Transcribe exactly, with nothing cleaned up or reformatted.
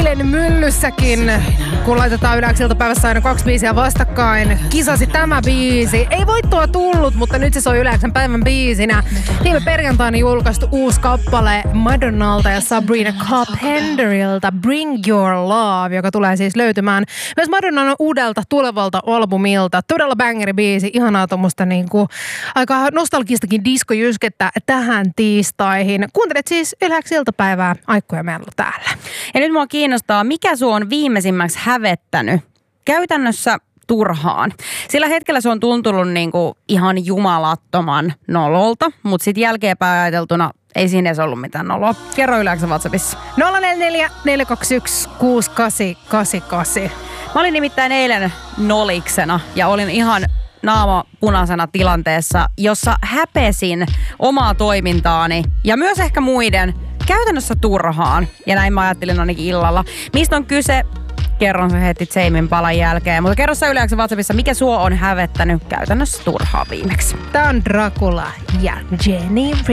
eilen Myllyssäkin, kun laitetaan Yleäks iltapäivässä aina kaksi biisiä vastakkain, kisasi tämä biisi. Ei voittoa tullut, mutta nyt se soi Yleäksen päivän biisinä. Viime perjantaina julkaistu uusi kappale Madonnalta ja Sabrina Carpenterilta, Bring Your Love, joka tulee siis löytymään myös Madonnan uudelta tulevalta albumilta. Todella bangeri biisi, ihanaa tuommoista niinku aika nostalgistakin diskojyskettä tähän tiistaihin. Kuuntelet siis Yleäks iltapäivää, Aikku ja Mellu täällä. Ja nyt mua kiinnostaa, mikä sua on viimeisimmäksi hävettänyt? Käytännössä turhaan. Sillä hetkellä se on tuntunut niinku ihan jumalattoman nololta, mutta sitten jälkeenpäin ajateltuna ei siinä edes ollut mitään noloa. Kerro Yleäksen WhatsAppissa. nolla neljä neljä neljä kaksi yksi kuusi kahdeksan kahdeksan kahdeksan. Mä olin nimittäin eilen noliksena ja olin ihan naama punaisena tilanteessa, jossa häpesin omaa toimintaani ja myös ehkä muiden käytännössä turhaan. Ja näin mä ajattelin ainakin illalla. Mistä on kyse? Kerron se heti Seimin palan jälkeen. Mutta kerro sä Yleäksen WhatsAppissa, mikä sua on hävettänyt käytännössä turhaan viimeksi. Tää on Dracula ja Jenny